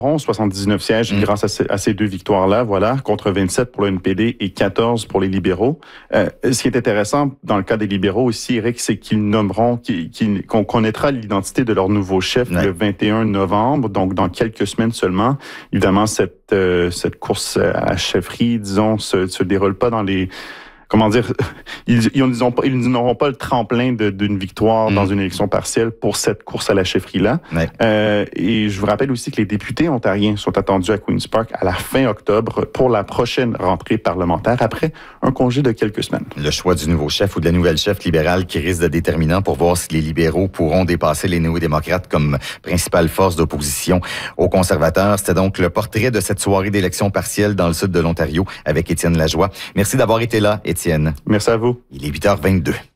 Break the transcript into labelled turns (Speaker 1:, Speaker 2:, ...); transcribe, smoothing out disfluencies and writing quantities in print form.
Speaker 1: 79 sièges grâce à ces deux victoires-là, voilà, contre 27 pour le NPD et 14 pour les libéraux. Ce qui est intéressant dans le cas des libéraux aussi, Eric, c'est qu'ils nommeront, qu'on connaîtra l'identité de leur nouveau chef le 21 novembre, donc dans quelques semaines seulement. Évidemment, cette course à la chefferie, disons, se déroule pas dans les... Comment dire, ils n'auront pas le tremplin d'une victoire dans une élection partielle pour cette course à la chefferie-là. Et je vous rappelle aussi que les députés ontariens sont attendus à Queen's Park à la fin octobre pour la prochaine rentrée parlementaire, après un congé de quelques semaines.
Speaker 2: Le choix du nouveau chef ou de la nouvelle chef libérale qui risque de déterminant pour voir si les libéraux pourront dépasser les néo-démocrates comme principale force d'opposition aux conservateurs. C'était donc le portrait de cette soirée d'élection partielle dans le sud de l'Ontario avec Étienne Lajoie. Merci d'avoir été là, Étienne.
Speaker 1: Merci à vous.
Speaker 2: Il est 8h22.